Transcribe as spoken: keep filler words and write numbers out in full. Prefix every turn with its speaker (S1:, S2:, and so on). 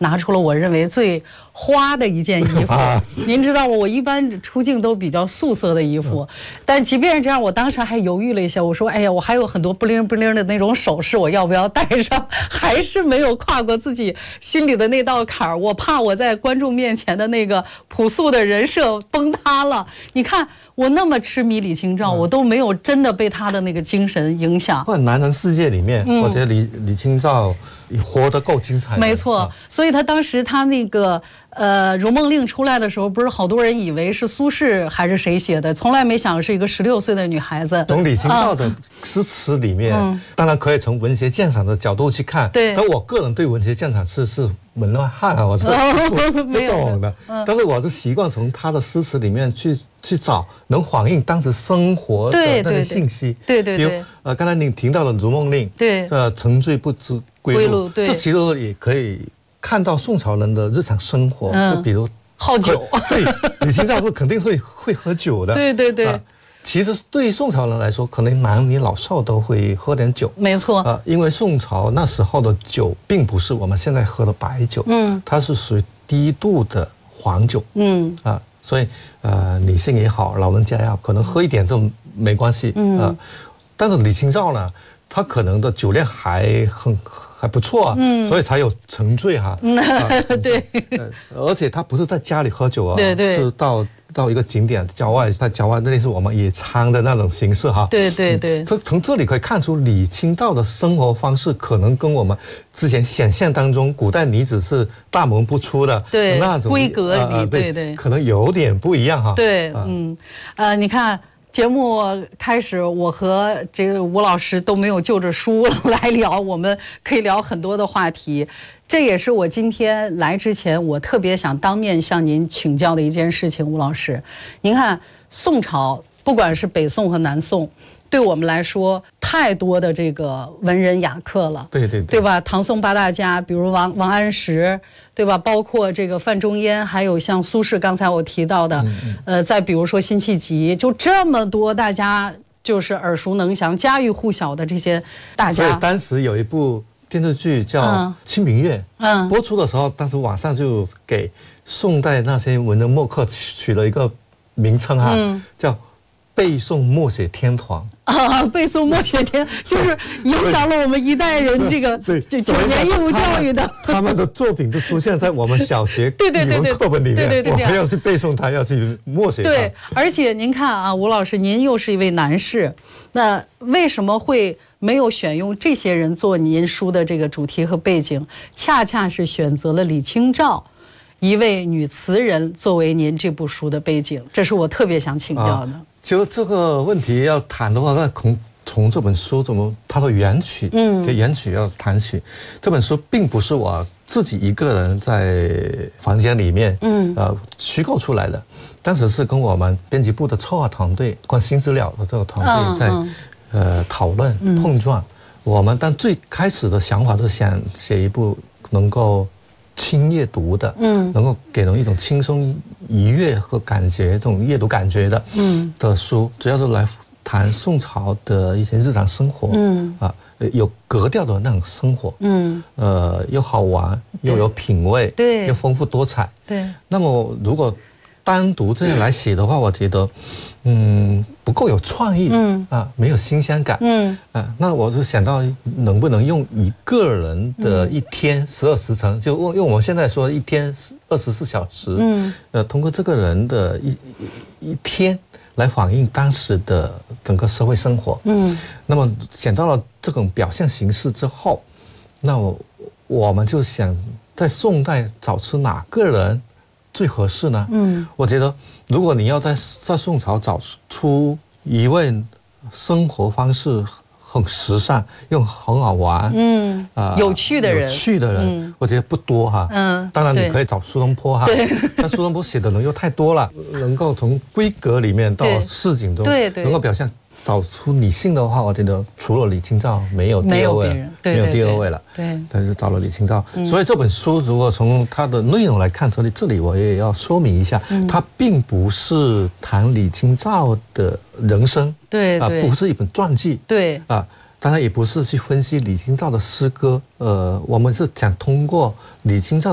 S1: 拿出了我认为最花的一件衣服。您知道我一般出镜都比较素色的衣服，但即便是这样，我当时还犹豫了一下，我说哎呀，我还有很多不灵不灵的那种首饰，我要不要戴上？还是没有跨过自己心里的那道坎儿，我怕我在观众面前的那个朴素的人设崩塌了。你看我那么痴迷李清照，我都没有真的被他的那个精神影响。
S2: 或者男人世界里面，嗯、我觉得李李清照活得够精彩。
S1: 没错，所以他当时他那个呃《如梦令》出来的时候，不是好多人以为是苏轼还是谁写的，从来没想是一个十六岁的女孩子。
S2: 从李清照的诗词里面，嗯、当然可以从文学鉴赏的角度去看。
S1: 对，
S2: 但我个人对文学鉴赏是是门外汉啊，我是不不懂的。嗯、但是我是习惯从他的诗词里面去去找能反映当时生活的那些信息。
S1: 对对对。
S2: 比如呃，刚才您提到的《如梦令》，
S1: 对，
S2: 呃，沉醉不知归路，对，这其实也可以看到宋朝人的日常生活，嗯、就比如
S1: 好酒。
S2: 对，李清照是肯定会会喝酒的。
S1: 对对对。啊
S2: 其实对于宋朝人来说，可能男女老少都会喝点酒。
S1: 没错啊、
S2: 呃，因为宋朝那时候的酒并不是我们现在喝的白酒，嗯，它是属于低度的黄酒，嗯啊、呃，所以呃，女性也好，老人家也好，可能喝一点这种没关系，嗯、呃，但是李清照呢，她可能的酒量还很还不错啊，嗯，所以才有沉醉哈、啊，嗯呃、
S1: 对、
S2: 呃，而且她不是在家里喝酒啊，
S1: 对对，
S2: 是到。到一个景点郊外，在郊外那是我们野餐的那种形式哈。
S1: 对对对，
S2: 嗯、从这里可以看出李清照的生活方式可能跟我们之前想象当中古代女子是大门不出的
S1: 对
S2: 那种
S1: 闺阁里，
S2: 呃、对
S1: 对对，
S2: 可能有点不一样哈。
S1: 对，嗯，呃，你看。节目开始，我和这个吴老师都没有就着书来聊，我们可以聊很多的话题。这也是我今天来之前，我特别想当面向您请教的一件事情，吴老师。您看，宋朝不管是北宋和南宋，对我们来说太多的这个文人雅客了，
S2: 对对对，
S1: 对吧？唐宋八大家，比如王王安石，对吧？包括这个范仲淹，还有像苏轼，刚才我提到的，嗯嗯呃，再比如说辛弃疾，就这么多大家就是耳熟能详、家喻户晓的这些大家。
S2: 所以当时有一部电视剧叫《清平乐》，嗯，播出的时候，当时网上就给宋代那些文人墨客取了一个名称哈、啊，嗯、叫。背诵默写天团
S1: 啊，背诵默写天就是影响了我们一代人这个这九年义务教育的。
S2: 他们的作品都出现在我们小学语文课本里面，
S1: 对对对，
S2: 我们要去背诵它，要去默写它。
S1: 对，而且您看啊，吴老师，您又是一位男士，那为什么会没有选用这些人做您书的这个主题和背景，恰恰是选择了李清照一位女词人作为您这部书的背景？这是我特别想请教的。啊
S2: 其实这个问题要谈的话，那从从这本书怎么它的源曲，嗯，源曲要谈起。这本书并不是我自己一个人在房间里面，嗯，呃，虚构出来的。当时是跟我们编辑部的策划团队、关新资料的这个团队在、嗯嗯、呃讨论、嗯、碰撞。我们但最开始的想法是想写一部能够轻阅读的，嗯，能够给人一种轻松愉悦和感觉，这种阅读感觉的，嗯，的书，主要是来谈宋朝的一些日常生活，嗯，啊，有格调的那种生活，嗯，呃，又好玩，又有品味，
S1: 对，
S2: 又丰富多彩，
S1: 对。
S2: 那么如果单独这样来写的话，我觉得，嗯，不够有创意，嗯啊，没有新鲜感，嗯啊，那我就想到能不能用一个人的一天十二时辰，就用用我们现在说一天二十四小时，嗯，呃，通过这个人的一一一天来反映当时的整个社会生活，嗯，那么想到了这种表现形式之后，那我我们就想在宋代找出哪个人最合适呢？嗯，我觉得如果你要在在宋朝找出一位生活方式很时尚又很好玩，嗯啊、呃、
S1: 有趣的人，
S2: 有趣的人，嗯、我觉得不多哈。嗯，当然你可以找苏东坡哈，但苏东坡写的人又太多了，能够从闺阁里面到市井中，对对，能够表现。找出女性的话，我觉得除了李清照没有第二位了，没有第二位了。对，但是找了李清照，嗯、所以这本书如果从它的内容来看，这里这里我也要说明一下，嗯、它并不是谈李清照的人生，
S1: 对
S2: 啊、呃，不是一本传记，
S1: 对啊、
S2: 呃，当然也不是去分析李清照的诗歌，呃，我们是想通过李清照